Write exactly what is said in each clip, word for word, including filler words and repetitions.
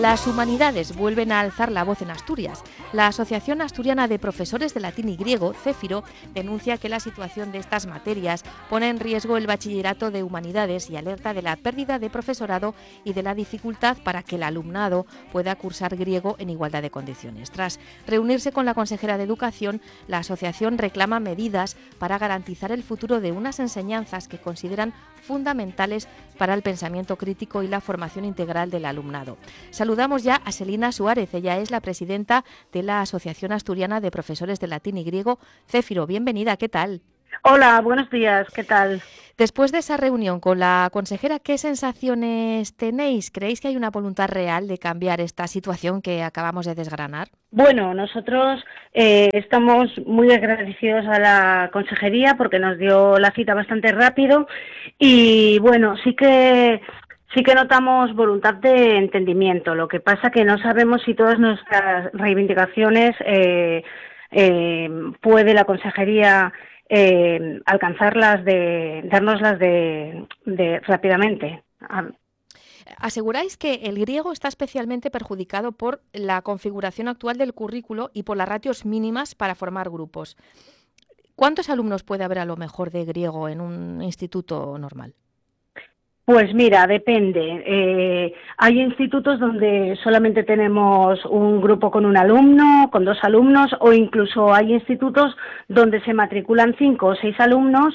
Las humanidades vuelven a alzar la voz en Asturias. La Asociación Asturiana de Profesores de Latín y Griego, Céfiro, denuncia que la situación de estas materias pone en riesgo el bachillerato de humanidades y alerta de la pérdida de profesorado y de la dificultad para que el alumnado pueda cursar griego en igualdad de condiciones. Tras reunirse con la consejera de Educación, la asociación reclama medidas para garantizar el futuro de unas enseñanzas que consideran fundamentales para el pensamiento crítico y la formación integral del alumnado. Saludamos ya a Selina Suárez, ella es la presidenta de la Asociación Asturiana de Profesores de Latín y Griego, Céfiro. Bienvenida, ¿qué tal? Hola, buenos días, ¿qué tal? Después de esa reunión con la consejera, ¿qué sensaciones tenéis? ¿Creéis que hay una voluntad real de cambiar esta situación que acabamos de desgranar? Bueno, nosotros eh, estamos muy agradecidos a la consejería porque nos dio la cita bastante rápido y bueno, sí que sí que notamos voluntad de entendimiento. Lo que pasa que no sabemos si todas nuestras reivindicaciones eh, eh, puede la consejería Eh, alcanzarlas, de dárnoslas de, de rápidamente. Aseguráis que el griego está especialmente perjudicado por la configuración actual del currículo y por las ratios mínimas para formar grupos. ¿Cuántos alumnos puede haber a lo mejor de griego en un instituto normal? Pues mira, depende. Eh, hay institutos donde solamente tenemos un grupo con un alumno, con dos alumnos, o incluso hay institutos donde se matriculan cinco o seis alumnos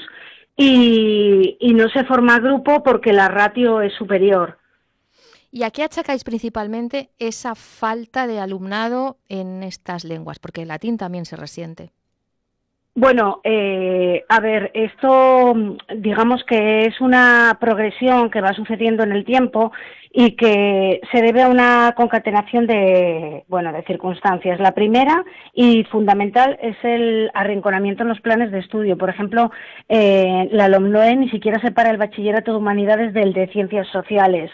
y, y no se forma grupo porque la ratio es superior. ¿Y a qué achacáis principalmente esa falta de alumnado en estas lenguas? Porque el latín también se resiente. Bueno, eh, a ver, esto digamos que es una progresión que va sucediendo en el tiempo y que se debe a una concatenación de, bueno, de circunstancias. La primera y fundamental es el arrinconamiento en los planes de estudio. Por ejemplo, eh, la LOMLOE ni siquiera separa el bachillerato de humanidades del de ciencias sociales.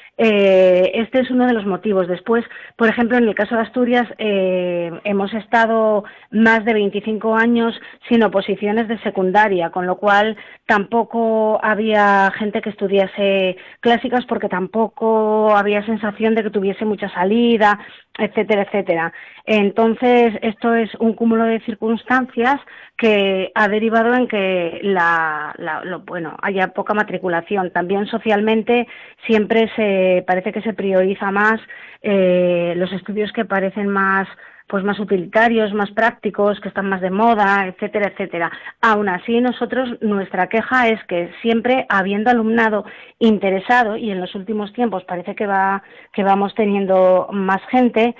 Eh, este es uno de los motivos. Después, por ejemplo, en el caso de Asturias, eh, hemos estado más de veinticinco años sin oposiciones de secundaria, con lo cual tampoco había gente que estudiase clásicas porque tampoco había sensación de que tuviese mucha salida, etcétera, etcétera. Entonces, esto es un cúmulo de circunstancias que ha derivado en que la, la, lo, bueno, haya poca matriculación. También socialmente siempre se parece que se prioriza más eh, los estudios que parecen más pues más utilitarios, más prácticos, que están más de moda, etcétera, etcétera. Aún así, nosotros, nuestra queja es que siempre habiendo alumnado interesado, y en los últimos tiempos parece que va que vamos teniendo más gente,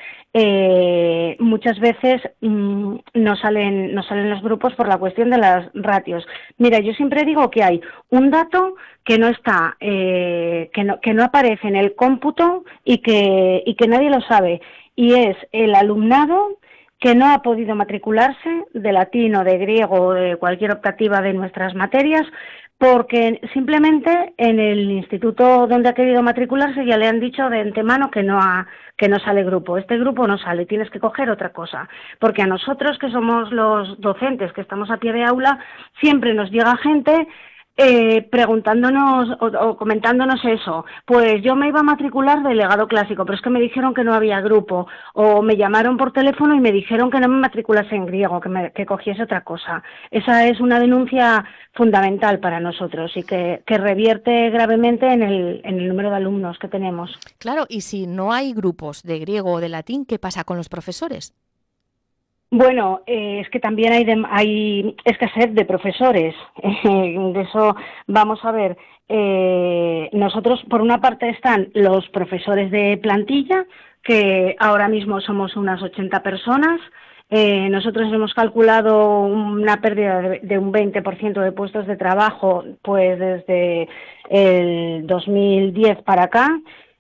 eh, muchas veces mmm, no salen no salen los grupos por la cuestión de las ratios. Mira, yo siempre digo que hay un dato que no está, eh, que no que no aparece en el cómputo y que y que nadie lo sabe. Y es el alumnado que no ha podido matricularse de latín o de griego o de cualquier optativa de nuestras materias porque simplemente en el instituto donde ha querido matricularse ya le han dicho de antemano que no ha, que no sale grupo. Este grupo no sale, tienes que coger otra cosa. Porque a nosotros, que somos los docentes, que estamos a pie de aula, siempre nos llega gente Eh, preguntándonos o, o comentándonos eso, pues yo me iba a matricular de legado clásico, pero es que me dijeron que no había grupo, o me llamaron por teléfono y me dijeron que no me matriculase en griego, que, me, que cogiese otra cosa. Esa es una denuncia fundamental para nosotros y que, que revierte gravemente en el, en el número de alumnos que tenemos. Claro, y si no hay grupos de griego o de latín, ¿qué pasa con los profesores? Bueno, eh, es que también hay, de, hay escasez de profesores. Eh, de eso vamos a ver. Eh, nosotros, por una parte, están los profesores de plantilla, que ahora mismo somos unas ochenta personas. Eh, nosotros hemos calculado una pérdida de, de un veinte por ciento de puestos de trabajo pues desde el dos mil diez para acá.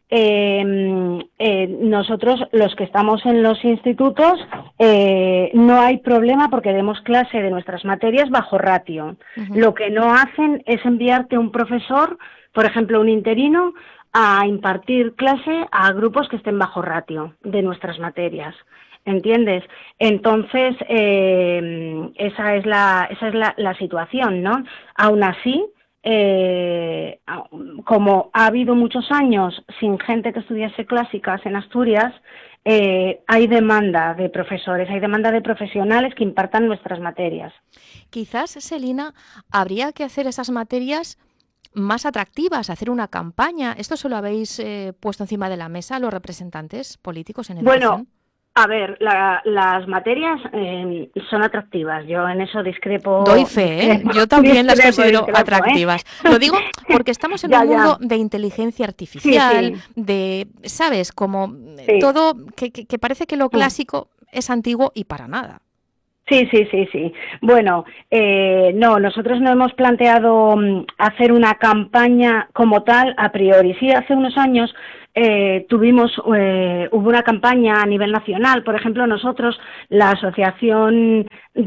Eh, eh, nosotros, los que estamos en los institutos, eh, no hay problema porque demos clase de nuestras materias bajo ratio. Uh-huh. Lo que no hacen es enviarte un profesor, por ejemplo, un interino, a impartir clase a grupos que estén bajo ratio de nuestras materias. ¿Entiendes? Entonces, eh, esa es la, esa es la, la situación, ¿no? Aún así, eh, como ha habido muchos años sin gente que estudiase clásicas en Asturias, eh, hay demanda de profesores, hay demanda de profesionales que impartan nuestras materias. Quizás, Selina, habría que hacer esas materias más atractivas, hacer una campaña. ¿Esto se lo habéis eh, puesto encima de la mesa a los representantes políticos en educación? Bueno, a ver, la, las materias eh, son atractivas. Yo en eso discrepo. Doy fe, ¿eh? Yo también las considero discrepo, atractivas. ¿eh? Lo digo porque estamos en ya, un mundo ya. de inteligencia artificial, sí, sí. de, ¿sabes? Como sí. todo, que, que, que parece que lo clásico sí. es antiguo y para nada. Sí, sí, sí, sí. Bueno, eh, no, nosotros no hemos planteado um, hacer una campaña como tal a priori. Sí, hace unos años eh, tuvimos, eh, hubo una campaña a nivel nacional. Por ejemplo, nosotros, la Asociación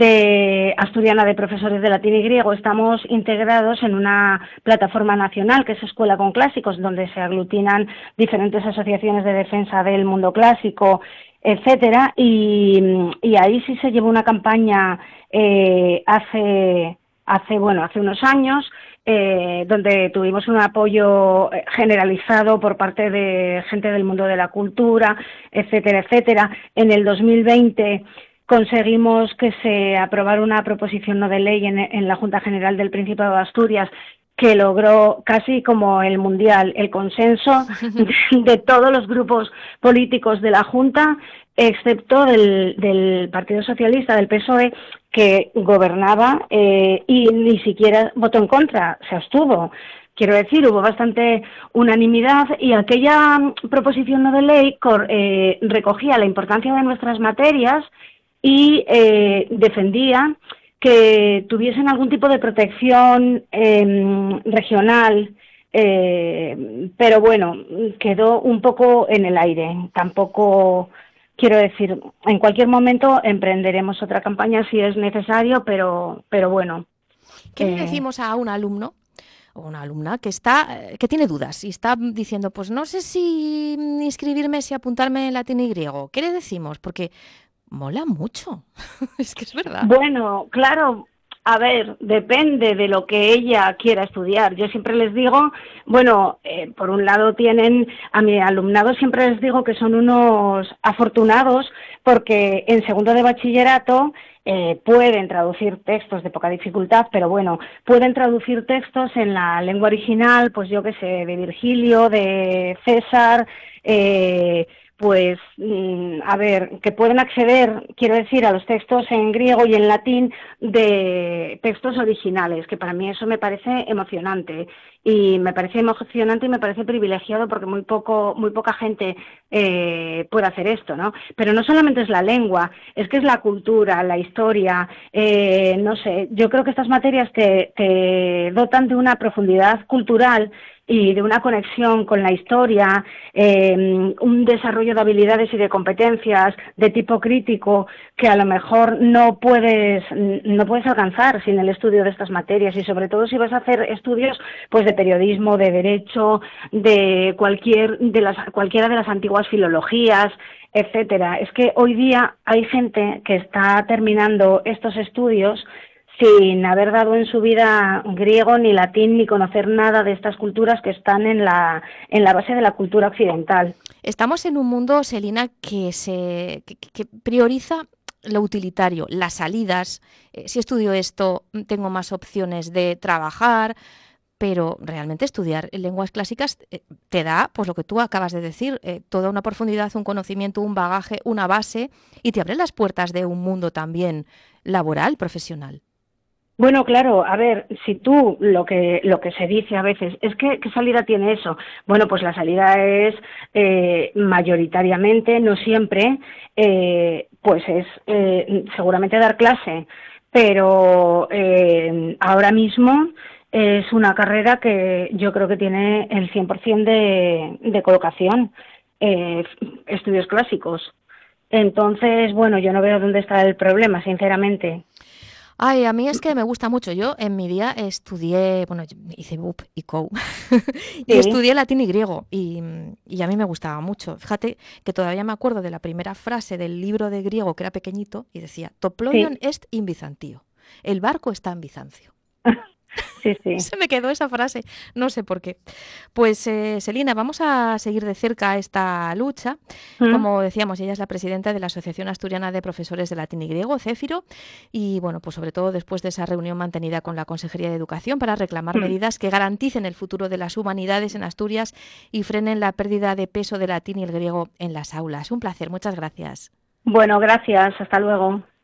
de Asturiana de Profesores de Latín y Griego, estamos integrados en una plataforma nacional que es Escuela con Clásicos, donde se aglutinan diferentes asociaciones de defensa del mundo clásico, etcétera, y, y ahí sí se llevó una campaña eh, hace, hace, bueno, hace unos años, eh, donde tuvimos un apoyo generalizado por parte de gente del mundo de la cultura, etcétera, etcétera. En el dos mil veinte conseguimos que se aprobara una proposición no de ley en, en la Junta General del Principado de Asturias, que logró casi como el mundial, el consenso de, de todos los grupos políticos de la Junta, excepto del, del Partido Socialista, del P S O E, que gobernaba eh, y ni siquiera votó en contra, se abstuvo. Quiero decir, hubo bastante unanimidad y aquella proposición no de ley eh, recogía la importancia de nuestras materias y eh, defendía que tuviesen algún tipo de protección eh, regional, eh, pero bueno, quedó un poco en el aire. Tampoco, quiero decir, en cualquier momento emprenderemos otra campaña si es necesario, pero, pero bueno. ¿Qué eh... le decimos a un alumno o una alumna que está, que tiene dudas y está diciendo, pues no sé si inscribirme, si apuntarme en latín y griego? ¿Qué le decimos? Porque mola mucho, es que es verdad. Bueno, claro, a ver, depende de lo que ella quiera estudiar. Yo siempre les digo, bueno, eh, por un lado tienen, a mi alumnado siempre les digo que son unos afortunados porque en segundo de bachillerato eh, pueden traducir textos de poca dificultad, pero bueno, pueden traducir textos en la lengua original, pues yo qué sé, de Virgilio, de César, eh, pues, a ver, que pueden acceder, quiero decir, a los textos en griego y en latín de textos originales, que para mí eso me parece emocionante. Y me parece emocionante y me parece privilegiado porque muy poco, muy poca gente eh, puede hacer esto, ¿no? Pero no solamente es la lengua, es que es la cultura, la historia, eh, no sé, yo creo que estas materias te, te dotan de una profundidad cultural y de una conexión con la historia, eh, un desarrollo de habilidades y de competencias de tipo crítico que a lo mejor no puedes no puedes alcanzar sin el estudio de estas materias y sobre todo si vas a hacer estudios pues de periodismo, de derecho, de cualquier de las cualquiera de las antiguas filologías, etcétera. Es que hoy día hay gente que está terminando estos estudios sin haber dado en su vida griego ni latín ni conocer nada de estas culturas que están en la en la base de la cultura occidental. Estamos en un mundo, Selina, que se que, que prioriza lo utilitario, las salidas. Eh, si estudio esto, tengo más opciones de trabajar, pero realmente estudiar lenguas clásicas eh, te da, pues lo que tú acabas de decir, eh, toda una profundidad, un conocimiento, un bagaje, una base, y te abre las puertas de un mundo también laboral, profesional. Bueno, claro, a ver, si tú lo que lo que se dice a veces es que ¿qué salida tiene eso? Bueno, pues la salida es eh, mayoritariamente, no siempre, eh, pues es eh, seguramente dar clase, pero eh, ahora mismo es una carrera que yo creo que tiene el cien por ciento de, de colocación, eh, estudios clásicos. Entonces, bueno, yo no veo dónde está el problema, sinceramente. Ay, a mí es que me gusta mucho. Yo en mi día estudié, bueno, hice B U P y C O U, y sí. estudié latín y griego, y, y a mí me gustaba mucho. Fíjate que todavía me acuerdo de la primera frase del libro de griego, que era pequeñito, y decía, Toploion sí. est in Bizantío. El barco está en Bizancio. Sí, sí. Se me quedó esa frase, no sé por qué. Pues, eh, Selina, vamos a seguir de cerca esta lucha. ¿Mm? Como decíamos, ella es la presidenta de la Asociación Asturiana de Profesores de Latín y Griego, Céfiro, y bueno, pues sobre todo después de esa reunión mantenida con la Consejería de Educación para reclamar ¿Mm? medidas que garanticen el futuro de las humanidades en Asturias y frenen la pérdida de peso del latín y el griego en las aulas. Un placer, muchas gracias. Bueno, gracias. Hasta luego.